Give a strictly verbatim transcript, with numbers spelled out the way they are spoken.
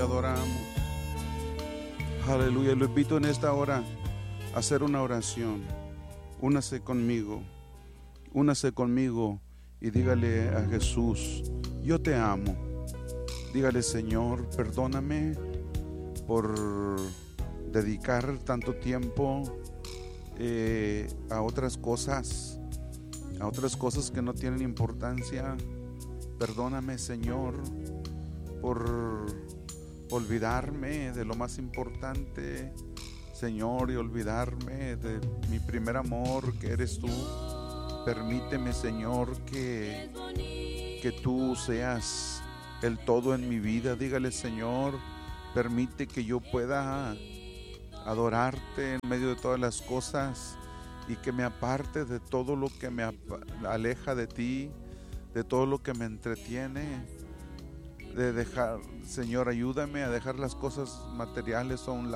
adoramos. Aleluya. Lo invito en esta hora a hacer una oración. Únase conmigo. Únase conmigo y dígale a Jesús: yo te amo. Dígale: Señor, perdóname por dedicar tanto tiempo eh, a otras cosas, a otras cosas que no tienen importancia. Perdóname, Señor, por olvidarme de lo más importante, Señor, y olvidarme de mi primer amor, que eres tú. Permíteme, Señor, que, que tú seas el todo en mi vida. Dígale: Señor, permite que yo pueda adorarte en medio de todas las cosas y que me aparte de todo lo que me aleja de ti, de todo lo que me entretiene, de dejar, Señor, ayúdame a dejar las cosas materiales a un